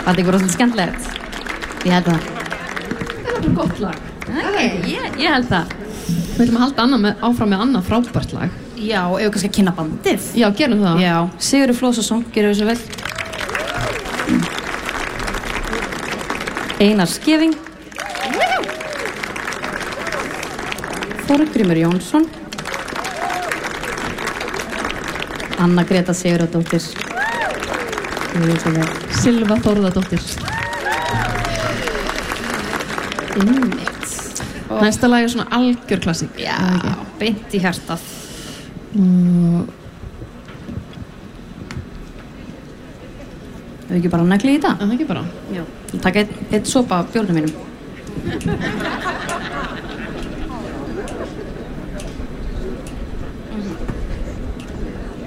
Var þetta ekki bara svolítið skemmtilegt? Ég held það. Það er bara gott lag. Ég held það. Við ætlum að halda áfram með annað frábært lag. Já, ef við kannski að kynna bandið. Já, gerum það. Já, Sigurður Flósason, gerum við svo vel. Einar Skeving. Þorgrímur Jónsson. Anna Greta Sigurðardóttir. Silva Þórðardóttir. Einmitt. Næsta lag er svona algjör klassík. Já, beint í hjartað. Hefur ekki bara negli í þetta? Það ekki bara. Já. Takk eitt sopa af bjórnum mínum.